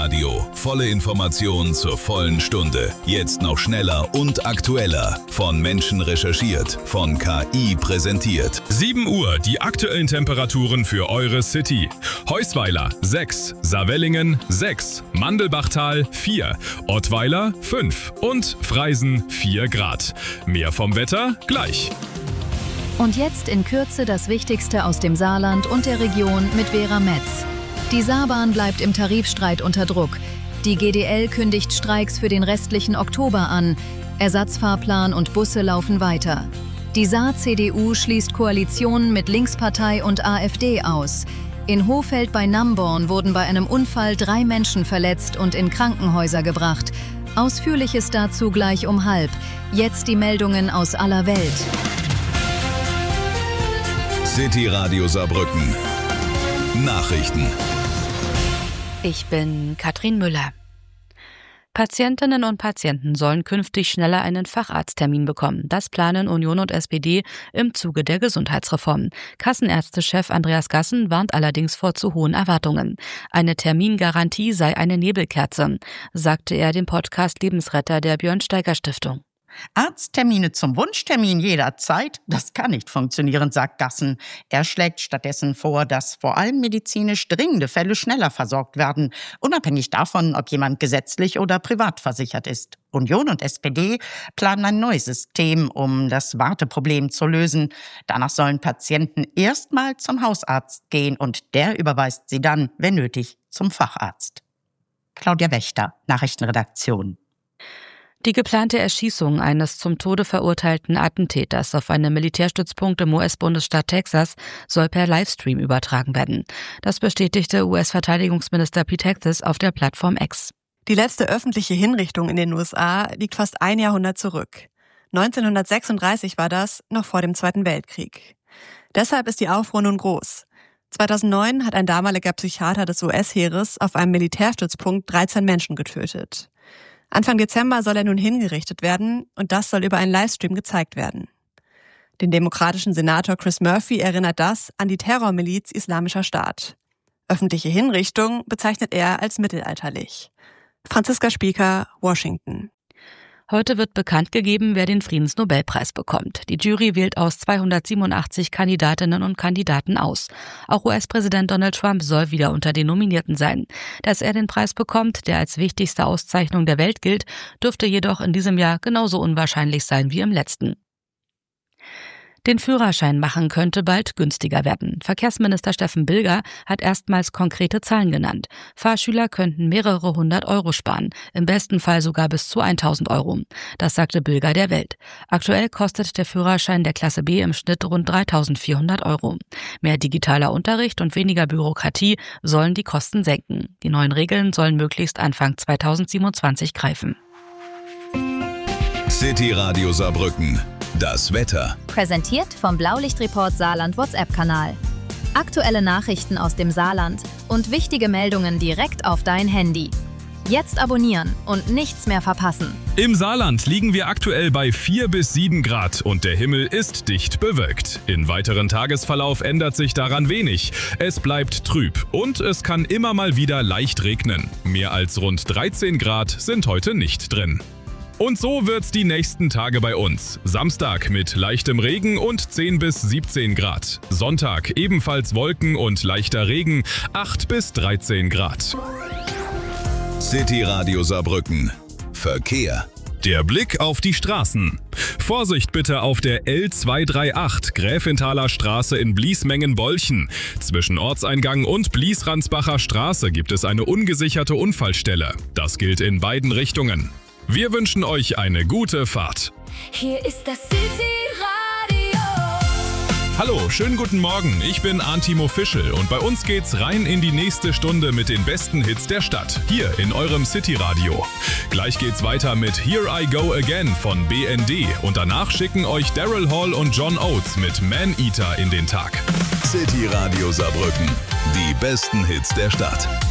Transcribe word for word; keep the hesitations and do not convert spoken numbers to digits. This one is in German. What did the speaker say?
Radio. Volle Informationen zur vollen Stunde. Jetzt noch schneller und aktueller. Von Menschen recherchiert, von K I präsentiert. sieben Uhr, die aktuellen Temperaturen für eure City. Heusweiler sechs, Savellingen sechs, Mandelbachtal vier, Ottweiler fünf und Freisen vier Grad. Mehr vom Wetter gleich. Und jetzt in Kürze das Wichtigste aus dem Saarland und der Region mit Vera Metz. Die Saarbahn bleibt im Tarifstreit unter Druck. Die G D L kündigt Streiks für den restlichen Oktober an. Ersatzfahrplan und Busse laufen weiter. Die Saar-C D U schließt Koalitionen mit Linkspartei und A f D aus. In Hohfeld bei Namborn wurden bei einem Unfall drei Menschen verletzt und in Krankenhäuser gebracht. Ausführliches dazu gleich um halb. Jetzt die Meldungen aus aller Welt. City Radio Saarbrücken. Nachrichten. Ich bin Katrin Müller. Patientinnen und Patienten sollen künftig schneller einen Facharzttermin bekommen. Das planen Union und S P D im Zuge der Gesundheitsreform. Kassenärztechef Andreas Gassen warnt allerdings vor zu hohen Erwartungen. Eine Termingarantie sei eine Nebelkerze, sagte er dem Podcast Lebensretter der Björn-Steiger-Stiftung. Arzttermine zum Wunschtermin jederzeit, das kann nicht funktionieren, sagt Gassen. Er schlägt stattdessen vor, dass vor allem medizinisch dringende Fälle schneller versorgt werden, unabhängig davon, ob jemand gesetzlich oder privat versichert ist. Union und S P D planen ein neues System, um das Warteproblem zu lösen. Danach sollen Patienten erstmal zum Hausarzt gehen und der überweist sie dann, wenn nötig, zum Facharzt. Claudia Wächter, Nachrichtenredaktion. Die geplante Erschießung eines zum Tode verurteilten Attentäters auf einem Militärstützpunkt im U S-Bundesstaat Texas soll per Livestream übertragen werden. Das bestätigte U S-Verteidigungsminister Pete Hegseth auf der Plattform X. Die letzte öffentliche Hinrichtung in den U S A liegt fast ein Jahrhundert zurück. neunzehnhundertsechsunddreißig war das, noch vor dem Zweiten Weltkrieg. Deshalb ist die Aufruhr nun groß. zweitausendneun hat ein damaliger Psychiater des U S-Heeres auf einem Militärstützpunkt dreizehn Menschen getötet. Anfang Dezember soll er nun hingerichtet werden und das soll über einen Livestream gezeigt werden. Den demokratischen Senator Chris Murphy erinnert das an die Terrormiliz Islamischer Staat. Öffentliche Hinrichtung bezeichnet er als mittelalterlich. Franziska Spieker, Washington. Heute wird bekannt gegeben, wer den Friedensnobelpreis bekommt. Die Jury wählt aus zweihundertsiebenundachtzig Kandidatinnen und Kandidaten aus. Auch U S-Präsident Donald Trump soll wieder unter den Nominierten sein. Dass er den Preis bekommt, der als wichtigste Auszeichnung der Welt gilt, dürfte jedoch in diesem Jahr genauso unwahrscheinlich sein wie im letzten. Den Führerschein machen könnte bald günstiger werden. Verkehrsminister Steffen Bilger hat erstmals konkrete Zahlen genannt. Fahrschüler könnten mehrere hundert Euro sparen, im besten Fall sogar bis zu tausend Euro. Das sagte Bilger der Welt. Aktuell kostet der Führerschein der Klasse B im Schnitt rund dreitausendvierhundert Euro. Mehr digitaler Unterricht und weniger Bürokratie sollen die Kosten senken. Die neuen Regeln sollen möglichst Anfang zweitausendsiebenundzwanzig greifen. City Radio Saarbrücken. Das Wetter. Präsentiert vom Blaulichtreport Saarland WhatsApp-Kanal. Aktuelle Nachrichten aus dem Saarland und wichtige Meldungen direkt auf dein Handy. Jetzt abonnieren und nichts mehr verpassen. Im Saarland liegen wir aktuell bei vier bis sieben Grad und der Himmel ist dicht bewölkt. Im weiteren Tagesverlauf ändert sich daran wenig. Es bleibt trüb und es kann immer mal wieder leicht regnen. Mehr als rund dreizehn Grad sind heute nicht drin. Und so wird's die nächsten Tage bei uns. Samstag mit leichtem Regen und zehn bis siebzehn Grad. Sonntag ebenfalls Wolken und leichter Regen, acht bis dreizehn Grad. City Radio Saarbrücken. Verkehr. Der Blick auf die Straßen. Vorsicht bitte auf der L zweihunderachtunddreißig Gräfenthaler Straße in Bliesmengen-Bolchen. Zwischen Ortseingang und Bliesransbacher Straße gibt es eine ungesicherte Unfallstelle. Das gilt in beiden Richtungen. Wir wünschen euch eine gute Fahrt. Hier ist das City Radio. Hallo, schönen guten Morgen. Ich bin Antimo Fischel und bei uns geht's rein in die nächste Stunde mit den besten Hits der Stadt. Hier in eurem City Radio. Gleich geht's weiter mit Here I Go Again von B N D und danach schicken euch Daryl Hall und John Oates mit Man Eater in den Tag. City Radio Saarbrücken. Die besten Hits der Stadt.